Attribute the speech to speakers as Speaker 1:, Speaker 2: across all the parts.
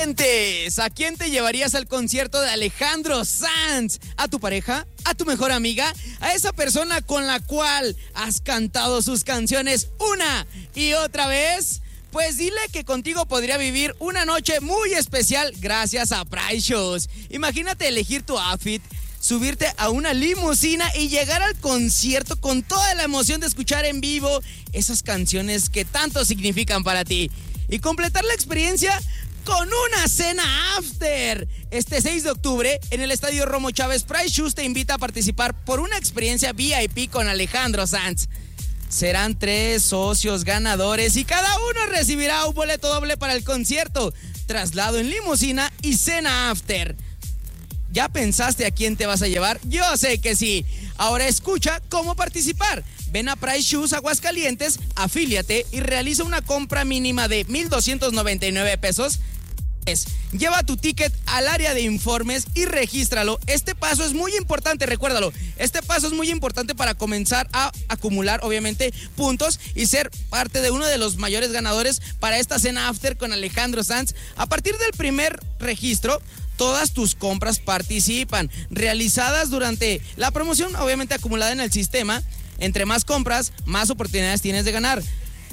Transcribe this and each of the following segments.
Speaker 1: ¿A quién te llevarías al concierto de Alejandro Sanz? ¿A tu pareja? ¿A tu mejor amiga? ¿A esa persona con la cual has cantado sus canciones una y otra vez? Pues dile que contigo podría vivir una noche muy especial gracias a Price Shoes. Imagínate elegir tu outfit, subirte a una limusina y llegar al concierto con toda la emoción de escuchar en vivo esas canciones que tanto significan para ti. Y completar la experiencia con una cena after. Este 6 de octubre, en el Estadio Romo Chávez, Price Shoes te invita a participar por una experiencia VIP con Alejandro Sanz. Serán 3 socios ganadores y cada uno recibirá un boleto doble para el concierto, traslado en limusina y cena after. ¿Ya pensaste a quién te vas a llevar? Yo sé que sí. Ahora escucha cómo participar. Ven a Price Shoes Aguascalientes, afíliate y realiza una compra mínima de 1,299 pesos. Lleva tu ticket al área de informes y regístralo. Este paso es muy importante, recuérdalo. Este paso es muy importante para comenzar a acumular, obviamente, puntos y ser parte de uno de los mayores ganadores para esta cena after con Alejandro Sanz. A partir del primer registro, todas tus compras participan, realizadas durante la promoción, obviamente acumulada en el sistema. Entre más compras, más oportunidades tienes de ganar.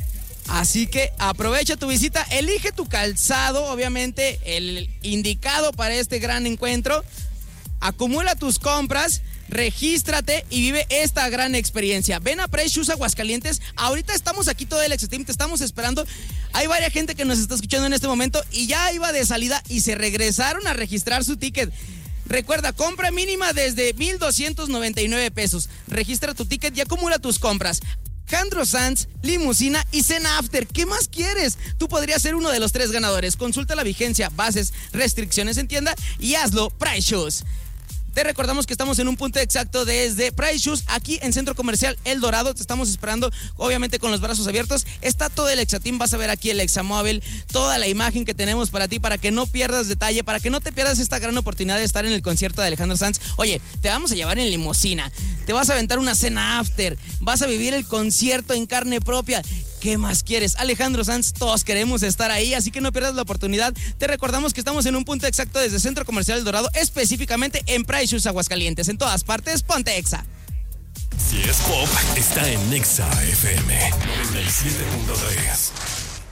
Speaker 1: Así que aprovecha tu visita, elige tu calzado, obviamente el indicado para este gran encuentro. Acumula tus compras, regístrate y vive esta gran experiencia. Ven a Price Shoes Aguascalientes. Ahorita estamos aquí todo el Extra-Team, te estamos esperando. Hay varias gente que nos está escuchando en este momento y ya iba de salida y se regresaron a registrar su ticket. Recuerda, compra mínima desde 1,299 pesos. Registra tu ticket y acumula tus compras. Alejandro Sanz, limusina y cena after. ¿Qué más quieres? Tú podrías ser uno de los 3 ganadores. Consulta la vigencia, bases, restricciones en tienda y hazlo Price Shoes. Te recordamos que estamos en un punto exacto desde Price Shoes, aquí en Centro Comercial El Dorado. Te estamos esperando, obviamente, con los brazos abiertos. Está todo el Extra-Team, vas a ver aquí el Examóvil, toda la imagen que tenemos para ti, para que no pierdas detalle, para que no te pierdas esta gran oportunidad de estar en el concierto de Alejandro Sanz. Oye, te vamos a llevar en limusina, te vas a aventar una cena after, vas a vivir el concierto en carne propia. ¿Qué más quieres? Alejandro Sanz, todos queremos estar ahí, así que no pierdas la oportunidad. Te recordamos que estamos en un punto exacto desde Centro Comercial El Dorado, específicamente en Price Shoes Aguascalientes. En todas partes, ponte Exa.
Speaker 2: Si es pop, está en Exa FM 97.3.